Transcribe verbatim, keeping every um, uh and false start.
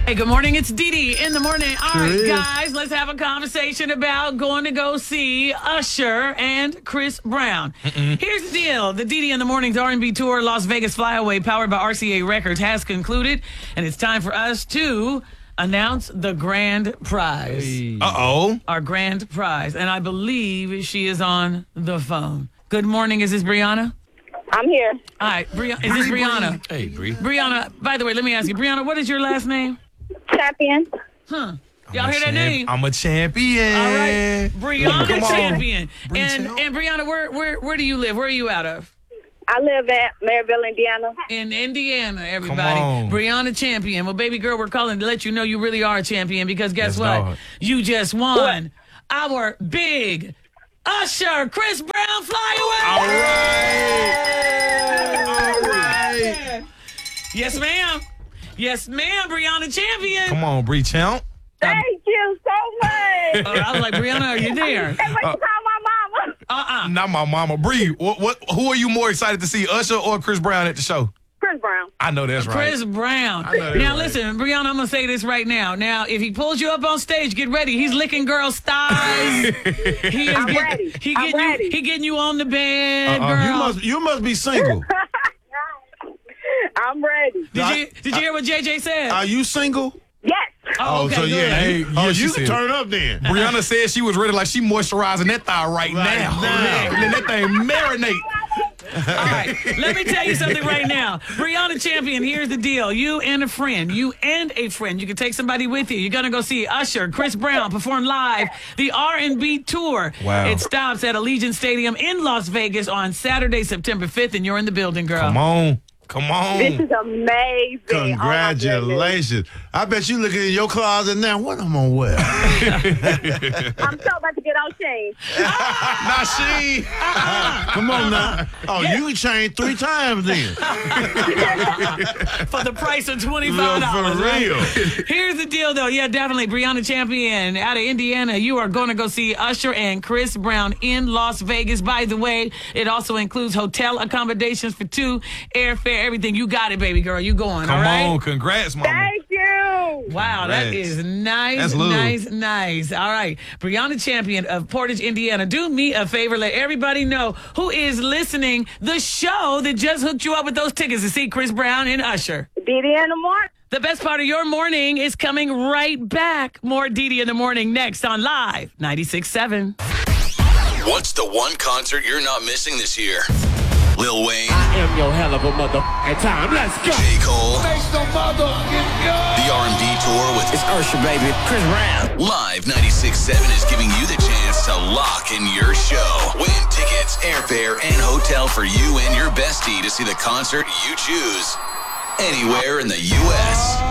Hey, good morning. It's Dee Dee in the morning. All Sure right, is. guys, let's have a conversation about going to go see Usher and Chris Brown. Mm-mm. Here's the deal. The Dee Dee in the Morning's R and B tour, Las Vegas Flyaway, powered by R C A Records, has concluded, and it's time for us to announce the grand prize. Uh-oh. Our grand prize. And I believe she is on the phone. Good morning. Is this Brianna? I'm here. All right, Bri- is this Brianna? Hey, Bree. Brianna, by the way, let me ask you, Brianna, what is your last name? Champion. Huh. Y'all I'm a hear that champ- name? I'm a champion. All right, Brianna Come on. Champion. Bree And Champ. and Brianna, where where where do you live? Where are you out of? I live at Maryville, Indiana. In Indiana, everybody. on. Brianna Champion. Well, baby girl, we're calling to let you know you really are a champion because guess Yes, what? dog. You just won our big Usher Chris Brown Flyaway. All right. All right. Yes, ma'am. Yes, ma'am, Brianna Champion. Come on, Bree Champ. Thank you so much. Oh, I was like, Brianna, are you there? And what you call my mama? Uh-uh. Not my mama. Bree, what, what? Who are you more excited to see, Usher or Chris Brown at the show? Chris Brown. I know that's right. Chris Brown. I know that's Now, right. listen, Brianna, I'm going to say this right now. Now, if he pulls you up on stage, get ready. He's licking girls' thighs. He is I'm get- ready. He I'm getting ready. You, he getting you on the bed, Uh-uh. girl. You must you must be single. I'm ready. did, you, did you hear what J J said? Are you single? Yes. oh, okay, so good. yeah, Hey, you, oh, yes, she you can said. turn up then. Brianna said she was ready like she moisturizing that thigh right, Right now. now. Let that thing marinate. All right, let me tell you something right now. Brianna Champion, here's the deal. You and a friend, you and a friend, you can take somebody with you. You're going to go see Usher, Chris Brown perform live, the R and B tour. Wow. It stops at Allegiant Stadium in Las Vegas on Saturday, September fifth, and you're in the building, girl. Come on. Come on. This is amazing. Oh, my goodness. Congratulations. I bet you looking in your closet now. What I'm gonna wear? I'm so about to get on Shane. Not she. Come on now. Oh, you can change three times then. For the price of twenty-five dollars. For real. Right? Here's the deal, though. Yeah, definitely. Brianna Champion out of Indiana. You are going to go see Usher and Chris Brown in Las Vegas. By the way, it also includes hotel accommodations for two, airfare, everything. You got it, baby girl. You going, Come all right? on. Congrats, mama. Thank you. Wow, that Congrats. is nice, That's love. nice, nice. All right. Brianna Champion of Portage, Indiana. Do me a favor. Let everybody know who is listening the show that just hooked you up with those tickets to see Chris Brown and Usher. Dee Dee in the morning. The best part of your morning is coming right back. More Dee Dee in the morning next on Live ninety-six point seven. What's the one concert you're not missing this year? Lil Wayne, I am your hell of a motherfucking time. Let's go. J. Cole, Make some motherfucking go. the R and B tour with It's Usher, baby. Chris Brown. Live ninety-six point seven is giving you the chance to lock in your show. Win tickets, airfare, and hotel for you and your bestie to see the concert you choose anywhere in the U S